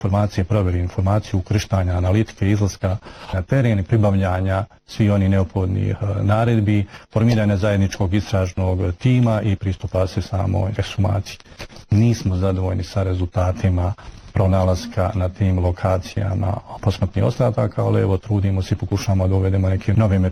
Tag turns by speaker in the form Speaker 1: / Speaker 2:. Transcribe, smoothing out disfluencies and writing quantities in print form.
Speaker 1: informacije, provjeri informaciju, ukrštanja, analitike, izlaska na teren i pribavljanja svi oni neophodnih naredbi, formiranja zajedničkog istražnog tima i pristupa se samoj ekshumaciji. Nismo zadovoljni sa rezultatima pronalaska na tim lokacijama posmrtnih ostataka, ali evo trudimo se i pokušamo da uvedemo neke nove metode